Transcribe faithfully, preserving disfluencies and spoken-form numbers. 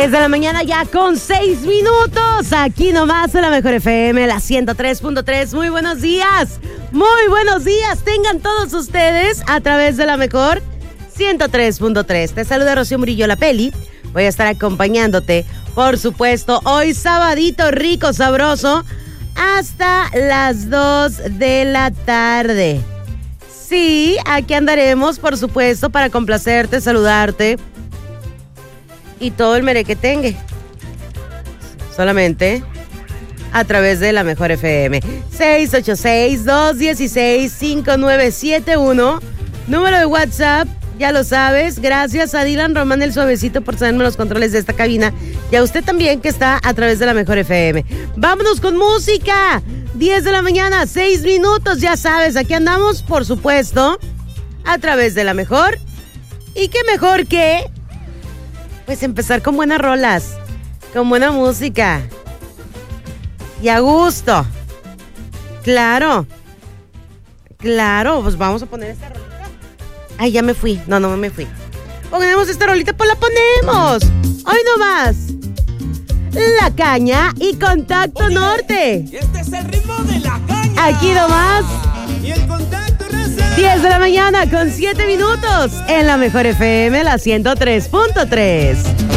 diez de la mañana ya con seis minutos. Aquí nomás en la Mejor F M, la ciento tres punto tres. Muy buenos días. Muy buenos días. Tengan todos ustedes a través de la Mejor ciento tres punto tres. Te saluda Rocío Murillo, la Peli. Voy a estar acompañándote, por supuesto, hoy sabadito rico, sabroso, hasta las dos de la tarde. Sí, aquí andaremos, por supuesto, para complacerte, saludarte y todo el merequetengue. Solamente a través de la Mejor F M. seis ocho seis, dos uno seis, cinco nueve siete uno. Número de WhatsApp, ya lo sabes. Gracias a Dylan Román el Suavecito por saberme los controles de esta cabina. Y a usted también que está a través de la Mejor F M. Vámonos con música. diez de la mañana, seis minutos, ya sabes. Aquí andamos, por supuesto, a través de la Mejor. Y qué mejor que, pues, empezar con buenas rolas, con buena música. Y a gusto. Claro. Claro, pues vamos a poner esta rolita. Ay, ya me fui. No, no me fui. Ponemos esta rolita, pues la ponemos. Hoy nomás. La Caña y Contacto Oye, Norte. Este es el ritmo de La Caña. Aquí nomás. Y el Contacto Raza. diez de la mañana con siete minutos. En la Mejor F M, la ciento tres punto tres.